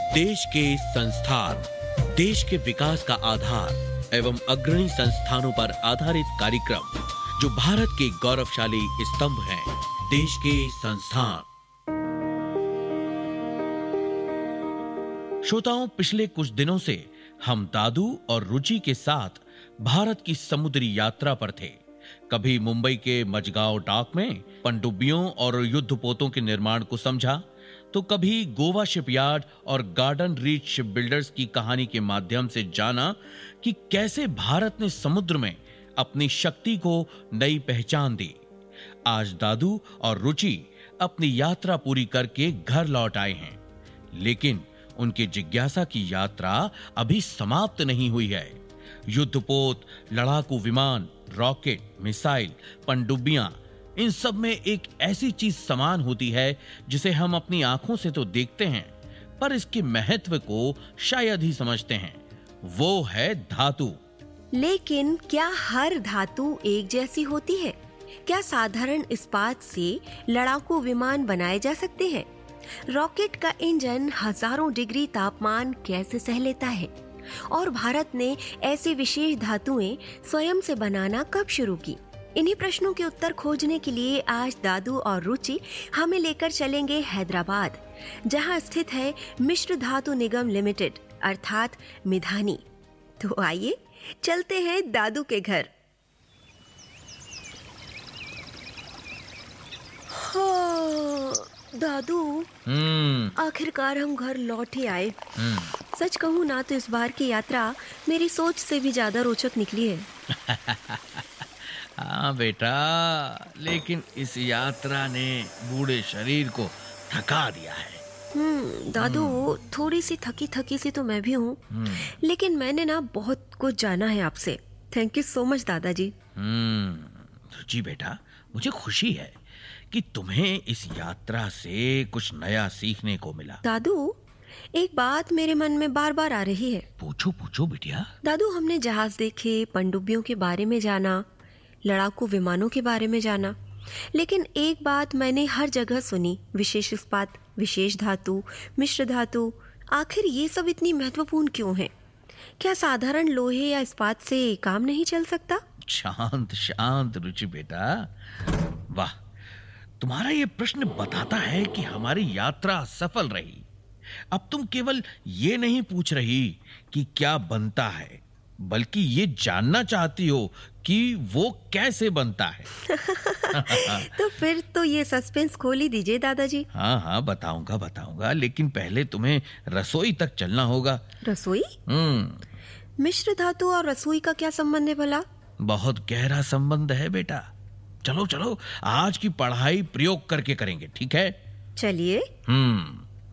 देश के संस्थान, देश के विकास का आधार एवं अग्रणी संस्थानों पर आधारित कार्यक्रम जो भारत के गौरवशाली स्तंभ हैं, देश के संस्थान। श्रोताओं, पिछले कुछ दिनों से हम दादू और रुचि के साथ भारत की समुद्री यात्रा पर थे। कभी मुंबई के मझगांव डॉक में पनडुब्बियों और युद्धपोतों के निर्माण को समझा, तो कभी गोवा शिपयार्ड और गार्डन रीच शिप बिल्डर्स की कहानी के माध्यम से जाना कि कैसे भारत ने समुद्र में अपनी शक्ति को नई पहचान दी। आज दादू और रुचि अपनी यात्रा पूरी करके घर लौट आए हैं, लेकिन उनकी जिज्ञासा की यात्रा अभी समाप्त नहीं हुई है। युद्धपोत, लड़ाकू विमान, रॉकेट, मिसाइल, पनडुब्बियां, इन सब में एक ऐसी चीज समान होती है जिसे हम अपनी आंखों से तो देखते हैं, पर इसके महत्व को शायद ही समझते हैं। वो है धातु। लेकिन क्या हर धातु एक जैसी होती है? क्या साधारण इस्पात से लड़ाकू विमान बनाए जा सकते हैं? रॉकेट का इंजन हजारों डिग्री तापमान कैसे सह लेता है? और भारत ने ऐसी विशेष धातुएं स्वयं से बनाना कब शुरू की? इन्हीं प्रश्नों के उत्तर खोजने के लिए आज दादू और रुचि हमें लेकर चलेंगे हैदराबाद, जहां स्थित है मिश्र धातु निगम लिमिटेड अर्थात मिधानी। तो आइए चलते हैं दादू के घर। हाँ, दादू, आखिरकार हम घर लौट ही आए। सच कहूँ ना तो इस बार की यात्रा मेरी सोच से भी ज्यादा रोचक निकली है। हाँ बेटा, लेकिन इस यात्रा ने बूढ़े शरीर को थका दिया है। दादू, थोड़ी सी थकी थकी सी तो मैं भी हूँ, लेकिन मैंने ना बहुत कुछ जाना है आपसे। थैंक यू सो मच दादाजी। जी बेटा, मुझे खुशी है कि तुम्हें इस यात्रा से कुछ नया सीखने को मिला। दादू, एक बात मेरे मन में बार बार आ रही है। पूछो पूछो बिटिया। दादू, हमने जहाज देखे, पनडुब्बियों के बारे में जाना, लड़ाकू विमानों के बारे में जाना, लेकिन एक बात मैंने हर जगह सुनी, विशेष इस्पात, विशेष धातु, मिश्र धातु। आखिर ये सब इतनी महत्वपूर्ण क्यों है? क्या साधारण लोहे या इस्पात से काम नहीं चल सकता? शांत शांत रुचि बेटा। वाह, तुम्हारा ये प्रश्न बताता है कि हमारी यात्रा सफल रही। अब तुम केवल ये नहीं पूछ रही कि क्या बनता है, बल्कि ये जानना चाहती हो कि वो कैसे बनता है। तो फिर तो ये सस्पेंस खोल ही दीजिए दादाजी। हाँ, बताऊंगा, लेकिन पहले तुम्हें रसोई तक चलना होगा। रसोई? मिश्र धातु और रसोई का क्या संबंध है भला? बहुत गहरा संबंध है बेटा। चलो, आज की पढ़ाई प्रयोग करके करेंगे, ठीक है? चलिए।